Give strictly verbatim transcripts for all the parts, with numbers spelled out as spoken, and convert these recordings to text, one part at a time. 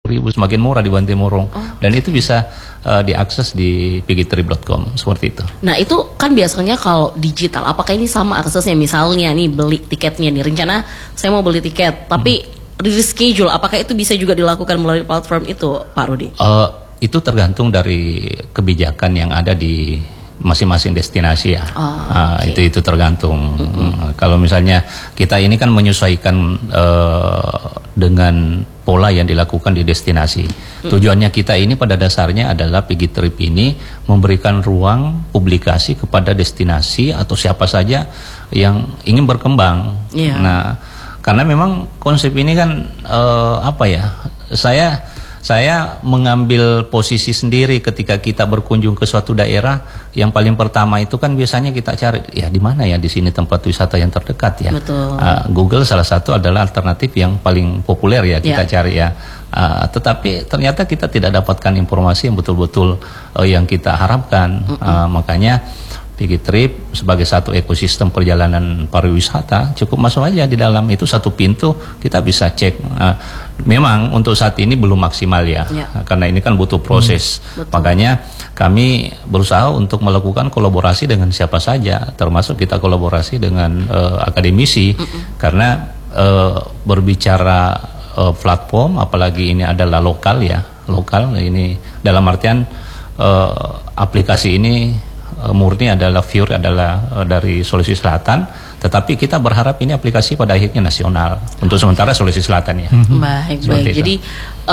ribu, semakin murah di Bantimurung. Oh. Dan itu bisa uh, diakses di pigitrip dot com, seperti itu. Nah itu kan biasanya kalau digital, apakah ini sama aksesnya? Misalnya nih beli tiketnya nih, rencana saya mau beli tiket, tapi hmm. reschedule, apakah itu bisa juga dilakukan melalui platform itu, Pak Rudi? Uh, itu tergantung dari kebijakan yang ada di masing-masing destinasi ya. Oh, uh, okay. Itu itu tergantung. Mm-hmm. Kalau misalnya kita ini kan menyesuaikan uh, dengan pola yang dilakukan di destinasi. Mm-hmm. Tujuannya kita ini pada dasarnya adalah pigitrip ini memberikan ruang publikasi kepada destinasi atau siapa saja yang ingin berkembang. Yeah. Nah, karena memang konsep ini kan uh, apa ya? Saya Saya mengambil posisi sendiri ketika kita berkunjung ke suatu daerah. Yang paling pertama itu kan biasanya kita cari, ya di mana ya di sini tempat wisata yang terdekat ya. Betul. Uh, Google salah satu adalah alternatif yang paling populer ya kita ya. cari ya. Uh, tetapi ternyata kita tidak dapatkan informasi yang betul-betul uh, yang kita harapkan. Uh, uh, makanya Pigitrip sebagai satu ekosistem perjalanan pariwisata cukup masuk aja di dalam itu satu pintu, kita bisa cek. Uh, memang untuk saat ini belum maksimal ya, ya. Karena ini kan butuh proses. Hmm, makanya kami berusaha untuk melakukan kolaborasi dengan siapa saja, termasuk kita kolaborasi dengan uh, akademisi, mm-mm. karena uh, berbicara uh, platform, apalagi ini adalah lokal ya, lokal ini dalam artian uh, aplikasi ini murni adalah viewer adalah uh, dari Sulawesi Selatan, tetapi kita berharap ini aplikasi pada akhirnya nasional untuk sementara Sulawesi Selatan ya. Baik, baik. Itu. Jadi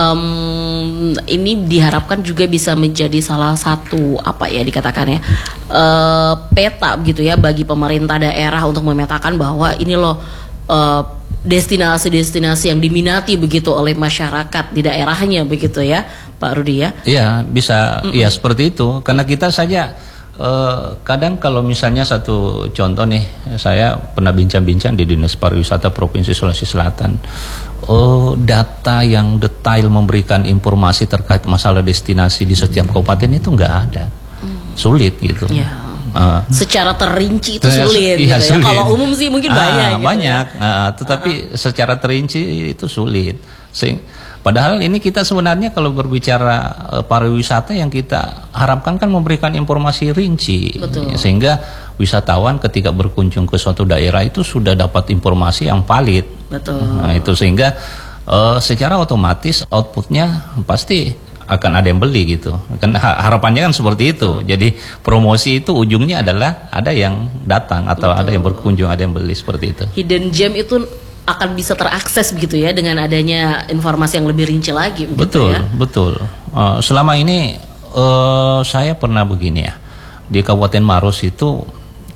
um, ini diharapkan juga bisa menjadi salah satu apa ya dikatakan ya uh, peta gitu ya bagi pemerintah daerah untuk memetakan bahwa ini loh uh, destinasi-destinasi yang diminati begitu oleh masyarakat di daerahnya begitu ya, Pak Rudi ya. Iya, bisa mm -mm. ya seperti itu karena kita saja Uh, kadang kalau misalnya satu contoh nih, saya pernah bincang-bincang di Dinas Pariwisata Provinsi Sulawesi Selatan. Oh, data yang detail memberikan informasi terkait masalah destinasi di setiap kabupaten itu nggak ada, hmm. sulit gitu. Ya. Uh, secara terinci itu sulit, iya, gitu ya. Kalau umum sih mungkin ah, banyak. Gitu banyak, ya. uh, tetapi uh-huh. secara terinci itu sulit. Sehingga padahal ini kita sebenarnya kalau berbicara uh, pariwisata yang kita harapkan kan memberikan informasi rinci. Betul. Sehingga wisatawan ketika berkunjung ke suatu daerah itu sudah dapat informasi yang valid. Betul. Nah, itu sehingga uh, secara otomatis outputnya pasti akan ada yang beli gitu. Kan harapannya kan seperti itu. Jadi promosi itu ujungnya adalah ada yang datang atau Betul. ada yang berkunjung, ada yang beli seperti itu. Hidden gem itu akan bisa terakses begitu ya dengan adanya informasi yang lebih rinci lagi. Betul, ya? betul. Uh, selama ini uh, saya pernah begini ya, di Kabupaten Maros itu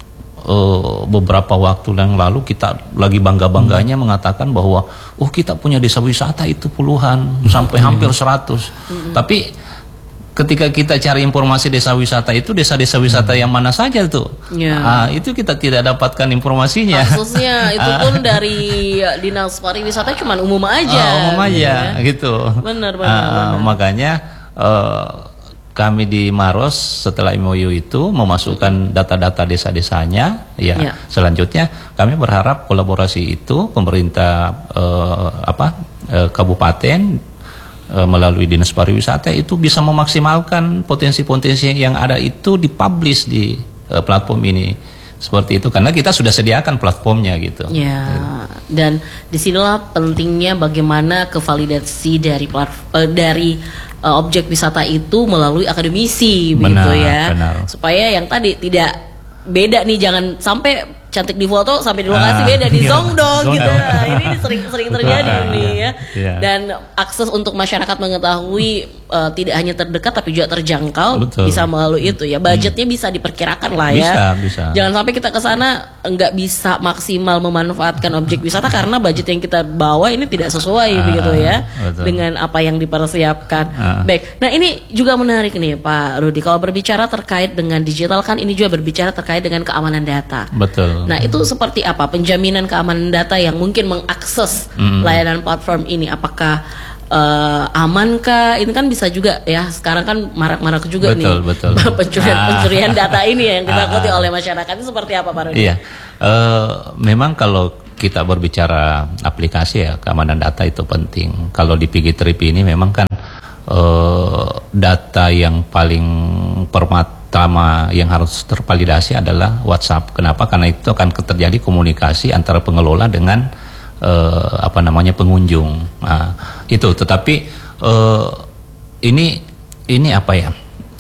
uh, beberapa waktu yang lalu kita lagi bangga-bangganya hmm. mengatakan bahwa, oh kita punya desa wisata itu puluhan hmm. sampai hampir seratus. Hmm. Tapi ketika kita cari informasi desa wisata itu desa-desa wisata yang mana saja tuh, ya. ah, itu kita tidak dapatkan informasinya. Khususnya itu pun dari Dinas Pariwisata cuma umum aja. Ah, umum aja, ya. gitu. Benar, benar, ah, benar. Makanya uh, kami di Maros setelah M O U itu memasukkan data-data desa-desanya. Ya, ya. Selanjutnya kami berharap kolaborasi itu pemerintah uh, apa uh, kabupaten melalui Dinas Pariwisata itu bisa memaksimalkan potensi-potensi yang ada itu dipublish di uh, platform ini seperti itu karena kita sudah sediakan platformnya gitu. Ya, dan disinilah pentingnya bagaimana kevalidasi dari platform, uh, dari uh, objek wisata itu melalui akademisi, begitu ya, benar. Supaya yang tadi tidak beda nih, jangan sampai cantik di foto sampai di lokasi ah, beda di iya, zongdong gitu. Nah, ini sering-sering terjadi nih ya. Yeah. Dan akses untuk masyarakat mengetahui uh, tidak hanya terdekat tapi juga terjangkau. Betul. Bisa melalui itu ya. Budgetnya hmm. bisa diperkirakan lah ya. Bisa, bisa. Jangan sampai kita ke sana nggak bisa maksimal memanfaatkan objek wisata karena budget yang kita bawa ini tidak sesuai ah, begitu ya. Betul. Dengan apa yang dipersiapkan. Ah. Baik. Nah, ini juga menarik nih Pak Rudi. Kalau berbicara terkait dengan digital kan ini juga berbicara terkait dengan keamanan data. Betul. Nah itu seperti apa penjaminan keamanan data yang mungkin mengakses mm. layanan platform ini? Apakah uh, amankah? Ini kan bisa juga ya, sekarang kan marak-marak juga betul, nih betul. pencurian-pencurian ah. data ini yang ditakuti ah. oleh masyarakat. Itu seperti apa Pak Rudi? Iya, uh, memang kalau kita berbicara aplikasi ya keamanan data itu penting. Kalau di Pigitrip ini memang kan uh, data yang paling pertama yang harus tervalidasi adalah WhatsApp. Kenapa? Karena itu akan terjadi komunikasi antara pengelola dengan uh, apa namanya pengunjung. Nah, itu. Tetapi uh, ini ini apa ya?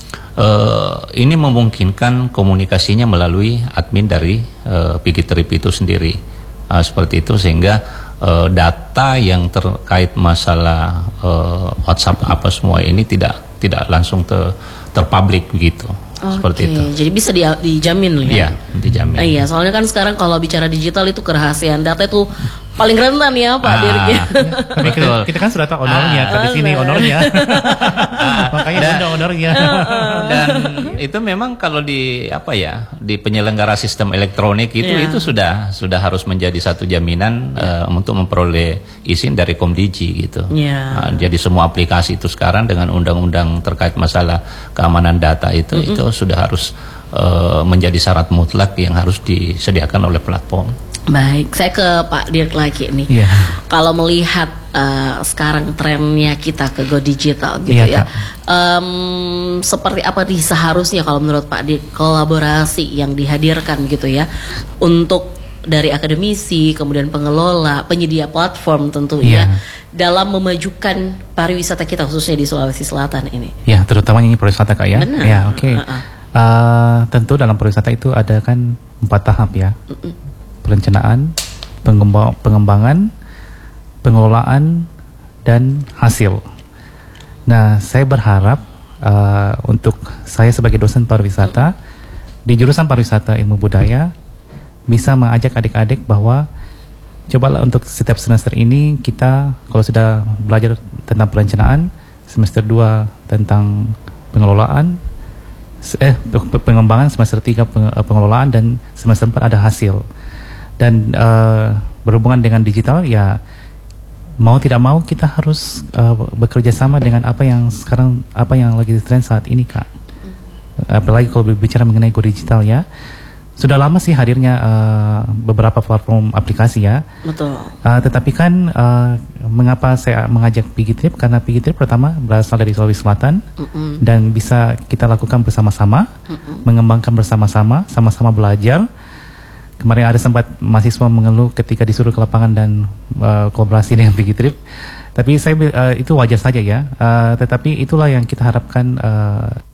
Uh, ini memungkinkan komunikasinya melalui admin dari uh, Pikitrip itu sendiri, uh, seperti itu, sehingga uh, data yang terkait masalah uh, WhatsApp apa semua ini tidak tidak langsung ter, terpublik begitu. Okay. Seperti itu. Jadi bisa di, dijamin ya? Iya, dijamin. Eh, iya, soalnya kan sekarang kalau bicara digital itu kerahasiaan data itu paling rentan ya Pak ah, Dirk. Ya. Betul. Kita, kita kan sudah tahu honornya, ah, di sini honornya. Makanya ada honornya. Dan itu memang kalau di apa ya, di penyelenggara sistem elektronik itu yeah. itu sudah sudah harus menjadi satu jaminan yeah. uh, untuk memperoleh izin dari Komdigi gitu. Yeah. Nah, jadi semua aplikasi itu sekarang dengan undang-undang terkait masalah keamanan data itu mm-hmm. itu sudah harus uh, menjadi syarat mutlak yang harus disediakan oleh platform. Baik, saya ke Pak Dirk lagi nih. Yeah. Kalau melihat uh, sekarang trennya kita ke go digital gitu yeah, ya, um, seperti apa nih seharusnya kalau menurut Pak Dirk kolaborasi yang dihadirkan gitu ya untuk dari akademisi, kemudian pengelola, penyedia platform tentunya yeah. dalam memajukan pariwisata kita khususnya di Sulawesi Selatan ini. Ya, yeah, terutama ini pariwisata Kak ya. Benar. Ya, oke. Okay. Uh-uh. Uh, tentu dalam pariwisata itu ada kan empat tahap ya. Uh-uh. Perencanaan, pengembangan, pengelolaan, dan hasil. Nah, saya berharap uh, untuk saya sebagai dosen pariwisata di jurusan pariwisata ilmu budaya bisa mengajak adik-adik bahwa cobalah untuk setiap semester ini kita kalau sudah belajar tentang perencanaan, semester dua tentang pengelolaan, eh pengembangan, semester tiga pengelolaan, dan semester empat ada hasil. Dan uh, berhubungan dengan digital ya mau tidak mau kita harus uh, bekerja sama dengan apa yang sekarang apa yang lagi tren saat ini Kak. Apalagi kalau berbicara mengenai go digital ya. Sudah lama sih hadirnya uh, beberapa platform aplikasi ya. Betul. Uh, tetapi kan uh, mengapa saya mengajak Pikitrip, karena Pikitrip pertama berasal dari Sulawesi Selatan mm-mm. dan bisa kita lakukan bersama-sama, mm-mm. mengembangkan bersama-sama, sama-sama belajar. Kemarin ada sempat mahasiswa mengeluh ketika disuruh ke lapangan dan uh, kolaborasi dengan Pikitrip. Tapi saya uh, itu wajar saja ya. Uh, tetapi itulah yang kita harapkan uh,